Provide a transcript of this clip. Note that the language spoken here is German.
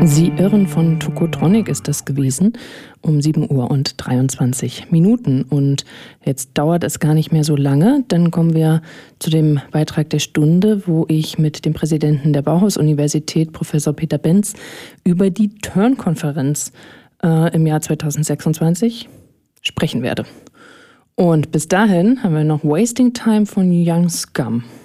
Sie irren, von Tokotronic ist das gewesen, um 7:23 Uhr. Und jetzt dauert es gar nicht mehr so lange, dann kommen wir zu dem Beitrag der Stunde, wo ich mit dem Präsidenten der Bauhaus-Universität, Professor Peter Benz, über die Turn-Konferenz im Jahr 2026 sprechen werde. Und bis dahin haben wir noch Wasting Time von Young Scum.